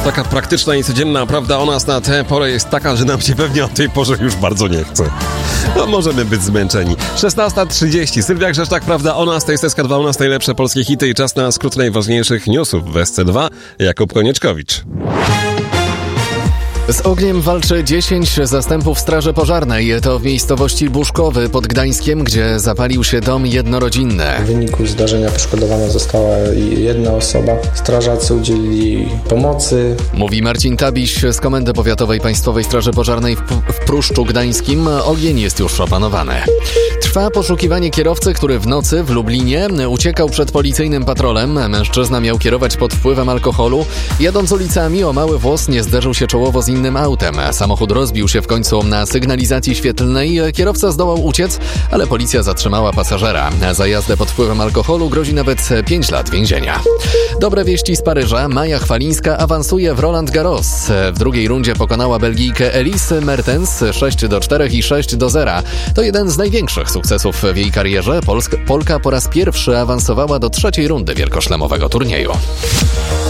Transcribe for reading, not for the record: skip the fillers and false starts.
Taka praktyczna i codzienna prawda o nas na tę porę jest taka, że nam się pewnie o tej porze już bardzo nie chce. No, możemy być zmęczeni. 16:30. Sylwia Grzeszczak, prawda o nas, to jest SK2 u nas, najlepsze polskie hity i czas na skrót najważniejszych newsów w SC2. Jakub Konieczkowicz. Z ogniem walczy 10 zastępów Straży Pożarnej. To w miejscowości Buszkowy pod Gdańskiem, gdzie zapalił się dom jednorodzinny. W wyniku zdarzenia poszkodowana została jedna osoba. Strażacy udzielili pomocy. Mówi Marcin Tabiś z Komendy Powiatowej Państwowej Straży Pożarnej w Pruszczu Gdańskim. Ogień jest już opanowany. Trwa poszukiwanie kierowcy, który w nocy w Lublinie uciekał przed policyjnym patrolem. Mężczyzna miał kierować pod wpływem alkoholu. Jadąc ulicami o mały włos nie zderzył się czołowo z innym autem. Samochód rozbił się w końcu na sygnalizacji świetlnej. Kierowca zdołał uciec, ale policja zatrzymała pasażera. Za jazdę pod wpływem alkoholu grozi nawet 5 lat więzienia. Dobre wieści z Paryża. Maja Chwalińska awansuje w Roland Garros. W drugiej rundzie pokonała Belgijkę Elise Mertens 6-4 i 6-0. To jeden z największych sukcesów w jej karierze. Polka po raz pierwszy awansowała do trzeciej rundy wielkoszlemowego turnieju.